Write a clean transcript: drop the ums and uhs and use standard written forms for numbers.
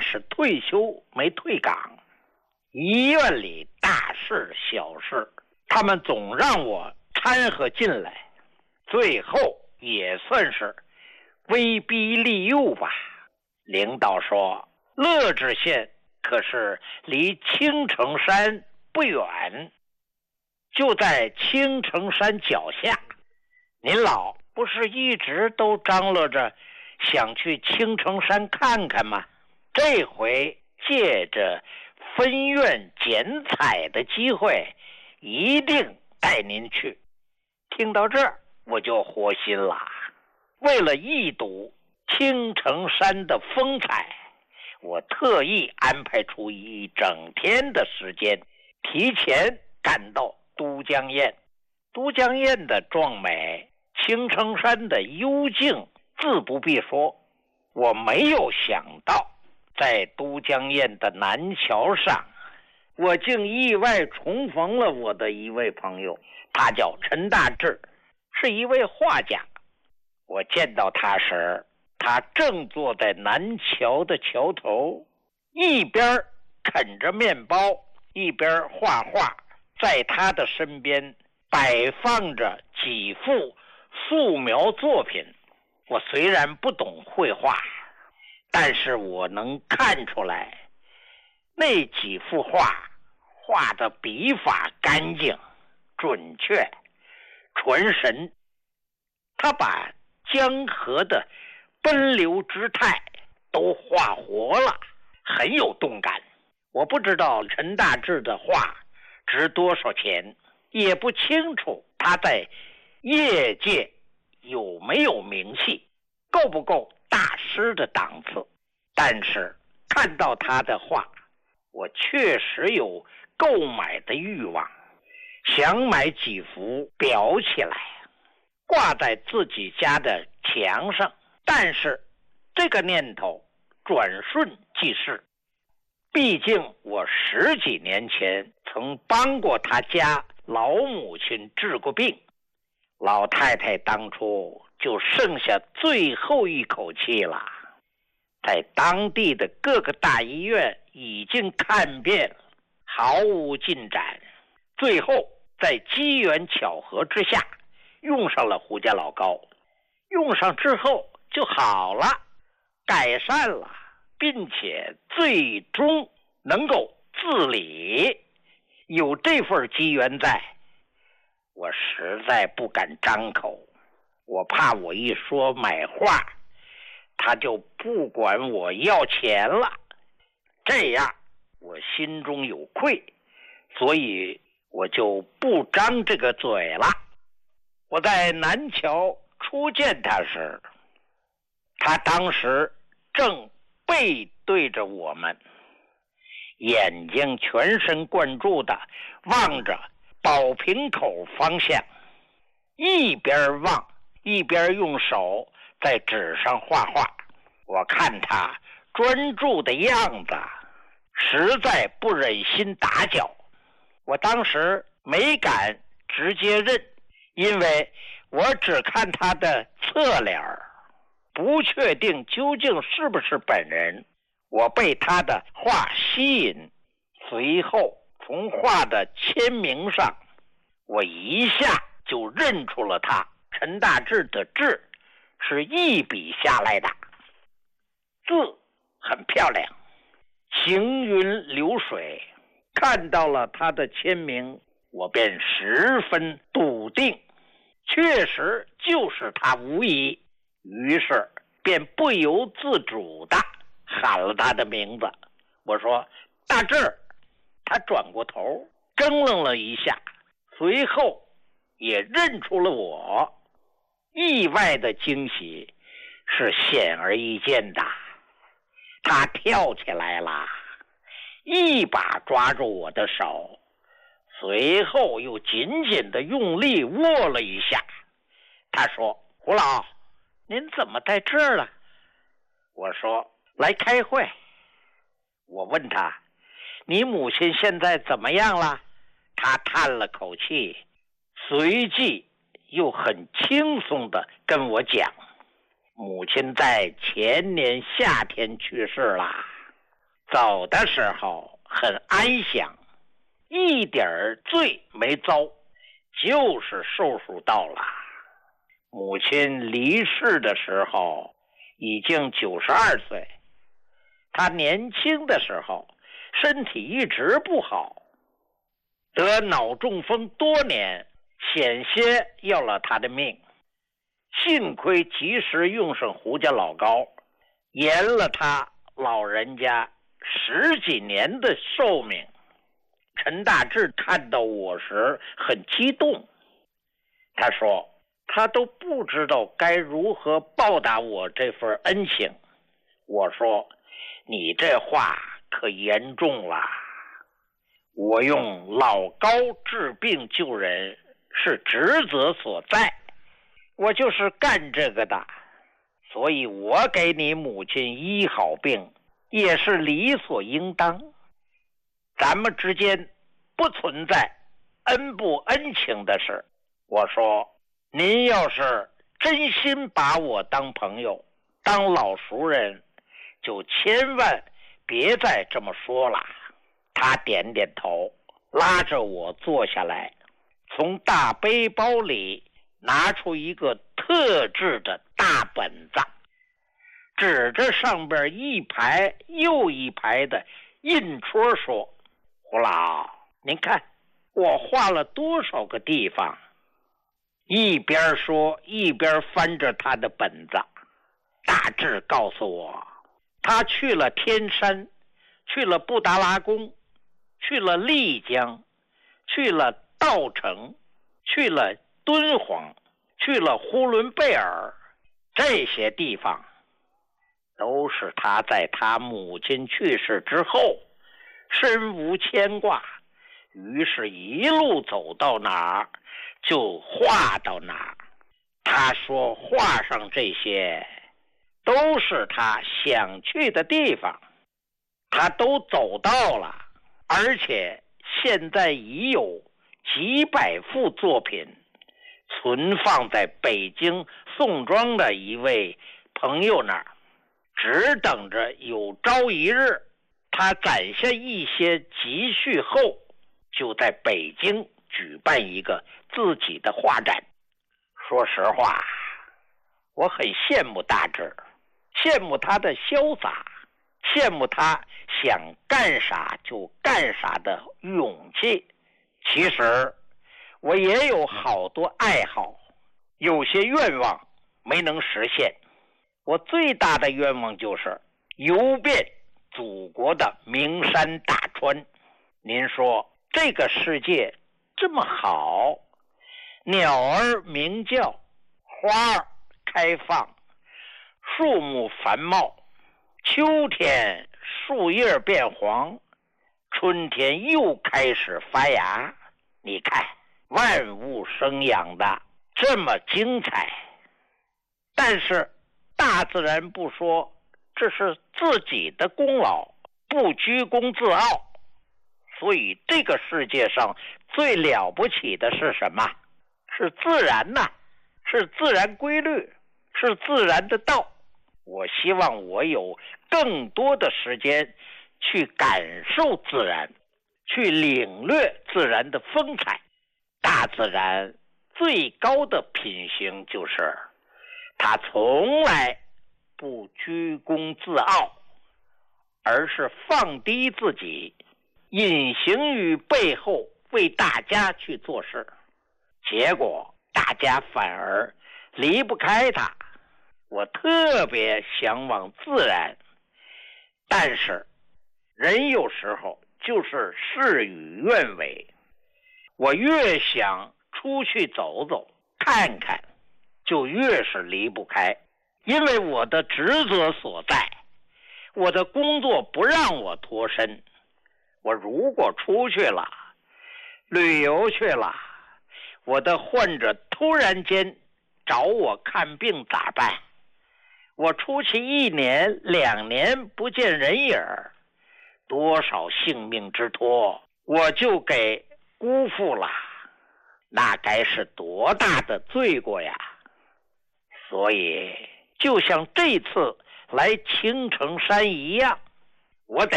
是退休没退岗。医院里大事小事，他们总让我掺和进来，最后也算是威逼利诱吧。领导说，乐知县可是离青城山不远，就在青城山脚下。您老不是一直都张罗着想去青城山看看吗？这回借着分院剪彩的机会，一定带您去。听到这儿，我就活心了。为了一睹青城山的风采，我特意安排出一整天的时间，提前赶到都江堰。都江堰的壮美，青城山的幽静，自不必说。我没有想到，在都江堰的南桥上，我竟意外重逢了我的一位朋友，他叫陈大志，是一位画家。我见到他时，他正坐在南桥的桥头，一边啃着面包，一边画画。在他的身边摆放着几幅素描作品。我虽然不懂绘画，但是我能看出来，那几幅画画的笔法干净、准确、传神。他把江河的奔流之态都画活了，很有动感。我不知道陈大志的画值多少钱，也不清楚他在业界有没有名气，够不够大师的档次。但是看到他的画，我确实有购买的欲望，想买几幅裱起来，挂在自己家的墙上。但是这个念头转瞬即逝，毕竟我10几年前曾帮过他家老母亲治过病，老太太当初就剩下最后一口气了，在当地的各个大医院已经看遍了，毫无进展。最后在机缘巧合之下用上了胡家老膏，用上之后就好了，改善了，并且最终能够自理。有这份机缘在，我实在不敢张口，我怕我一说买画，他就不管我要钱了，这样我心中有愧，所以我就不张这个嘴了。我在南桥初见他时，他当时正背对着我们，眼睛全神贯注地望着宝瓶口方向，一边望一边用手在纸上画画。我看他专注的样子，实在不忍心打搅。我当时没敢直接认，因为我只看他的侧脸，不确定究竟是不是本人。我被他的画吸引，随后从画的签名上，我一下就认出了他。陈大志的志是一笔下来的，字很漂亮，行云流水。看到了他的签名，我便十分笃定，确实就是他无疑。于是便不由自主地喊了他的名字。我说大志。他转过头怔愣了一下，随后也认出了我。意外的惊喜是显而易见的，他跳起来了，一把抓住我的手，随后又紧紧地用力握了一下。他说，胡老，您怎么在这儿了？我说，来开会。我问他，你母亲现在怎么样了？他叹了口气，随即又很轻松地跟我讲，母亲在前年夏天去世了。 走的时候很安详，一点罪没遭，就是寿数到了。母亲离世的时候已经92岁，她年轻的时候身体一直不好，得脑中风多年，险些要了她的命。幸亏及时用上胡家老膏，延了她老人家10几年的寿命。陈大志看到我时很激动，他说他都不知道该如何报答我这份恩情。我说你这话可严重了，我用老膏治病救人是职责所在，我就是干这个的，所以我给你母亲医好病也是理所应当。咱们之间不存在恩不恩情的事。我说您要是真心把我当朋友当老熟人，就千万别再这么说了。他点点头，拉着我坐下来，从大背包里拿出一个特制的大本子，指着上边一排又一排的印戳说，胡老，您看我画了多少个地方。一边说一边翻着他的本子。大致告诉我，他去了天山，去了布达拉宫，去了丽江，去了稻城，去了敦煌，去了呼伦贝尔，这些地方都是他在他母亲去世之后身无牵挂，于是一路走到哪儿就画到哪儿。他说画上这些都是他想去的地方，他都走到了，而且现在已有几百幅作品存放在北京宋庄的一位朋友那儿，只等着有朝一日他攒下一些积蓄后，就在北京举办一个自己的画展。说实话，我很羡慕大志，羡慕他的潇洒，羡慕他想干啥就干啥的勇气。其实我也有好多爱好，有些愿望没能实现。我最大的愿望就是游遍祖国的名山大川。您说这个世界这么好，鸟儿鸣叫，花儿开放，树木繁茂，秋天树叶变黄，春天又开始发芽。你看万物生养的这么精彩，但是大自然不说这是自己的功劳，不居功自傲。所以这个世界上最了不起的是什么？是自然呐，是自然规律，是自然的道。我希望我有更多的时间去感受自然，去领略自然的风采。大自然最高的品行就是它从来不居功自傲，而是放低自己，隐形于背后为大家去做事，结果大家反而离不开它。我特别向往自然，但是人有时候就是事与愿违。我越想出去走走看看，就越是离不开，因为我的职责所在，我的工作不让我脱身。我如果出去了，旅游去了，我的患者突然间找我看病咋办？我出去1年2年不见人影，多少性命之托我就给辜负了，那该是多大的罪过呀！所以就像这次来青城山一样，我得